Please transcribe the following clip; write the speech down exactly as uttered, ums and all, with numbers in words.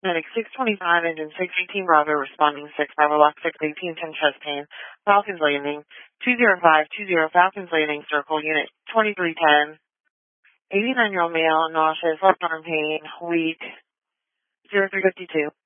Medic six twenty-five, engine six eighteen Bravo, responding six Bravo, lock six eighteen, ten chest pain, Falcons Landing, two zero five two zero, Falcons Landing, circle, unit twenty-three ten, eighty-nine-year-old male, nauseous, left arm pain, weak, zero three fifty-two.